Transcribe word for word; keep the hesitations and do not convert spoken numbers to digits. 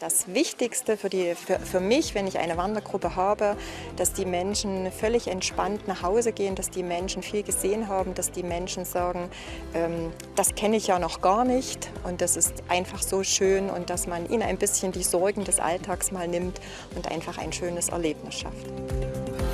das Wichtigste für, die, für, für mich, wenn ich eine Wandergruppe habe, dass die Menschen völlig entspannt nach Hause gehen, dass die Menschen viel gesehen haben, dass die Menschen sagen, ähm, das kenne ich ja noch gar nicht und das ist einfach so schön und dass man ihnen ein bisschen die Sorgen des Alltags mal nimmt und einfach ein schönes Erlebnis schafft.